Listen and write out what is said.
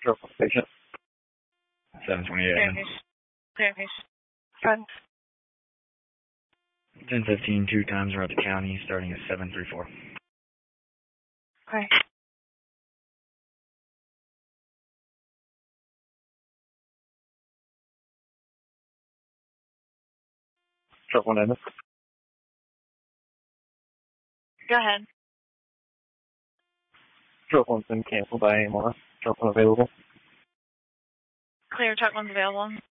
Stroke patient. 728. Clear case. Fun. 1015, 2 times around the county, starting at 734. Okay. Stroke 1 ended. Go ahead. Stroke 1's been canceled by AMR. Stroke 1 available. Clear, truck 1's available.